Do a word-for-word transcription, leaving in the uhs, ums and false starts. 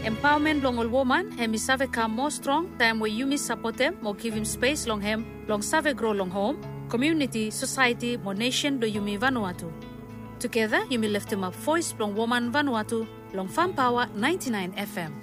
Empowerment long all woman, hemi save come more strong, time where you miss support them, or give him space long him, long save grow long home, community, society, more nation do you me Vanuatu. Together, you may lift him up voice long woman Vanuatu, long Farm Power ninety-nine F M.